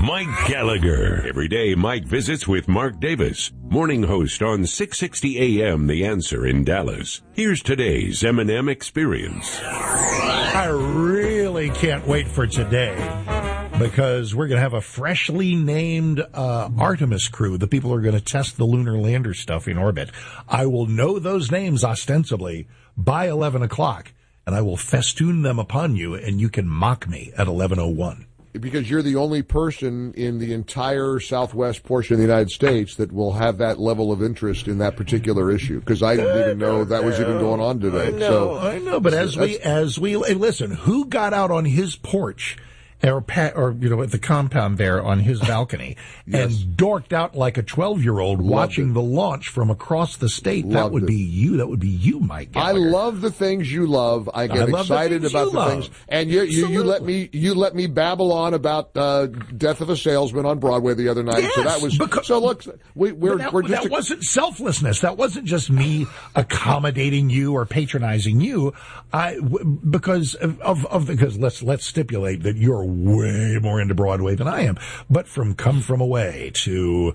Mike Gallagher. Every day, Mike visits with Mark Davis, morning host on 660 AM The Answer in Dallas. Here's today's M&M Experience. I really can't wait for today, because we're going to have a freshly named Artemis crew, the people who are going to test the lunar lander stuff in orbit. I will know those names ostensibly by 11 o'clock, and I will festoon them upon you, and you can mock me at 11:01. Because you're the only person in the entire southwest portion of the United States that will have that level of interest in that particular issue. Because I didn't even know that was even going on today. I know. But as we listen, who got out on his porch or at the compound there on his balcony and dorked out like a 12-year-old watching the launch from across the state? That would be you. That would be you, Mike Gallagher. I love the things you love. I get excited about the things. And you let me babble on about Death of a Salesman on Broadway the other night. Yes, so that was look, that wasn't selflessness. That wasn't just me accommodating you or patronizing you. Because let's stipulate that you're way more into Broadway than I am. But from Come From Away to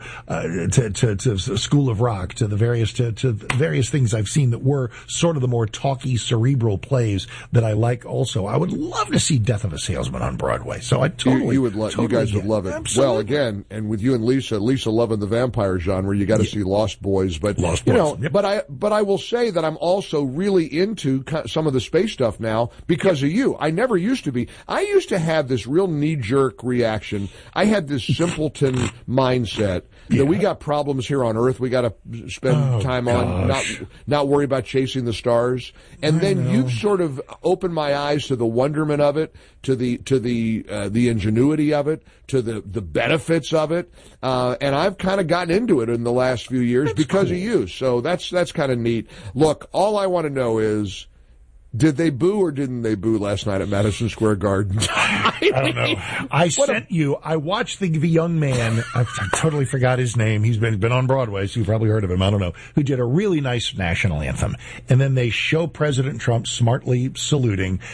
School of Rock to the various things I've seen that were sort of the more talky, cerebral plays that I like also. I would love to see Death of a Salesman on Broadway. So I totally you guys would love it. Absolutely. Well, again, and with you and Lisa loving the vampire genre, you got to see Lost Boys. But Lost Boys. But I will say that I'm also really into some of the space stuff now because of you. I never used to be. I used to have this real knee-jerk reaction. I had this simpleton mindset that we got problems here on Earth. We got to spend time on not worry about chasing the stars. And then you've sort of opened my eyes to the wonderment of it, to the ingenuity of it, to the benefits of it. And I've kind of gotten into it in the last few years because of you. So that's kind of neat. Look, all I want to know is, did they boo or didn't they boo last night at Madison Square Garden? I don't know. I watched the young man, I totally forgot his name. He's been on Broadway, so you've probably heard of him. I don't know. Who did a really nice national anthem. And then they show President Trump smartly saluting.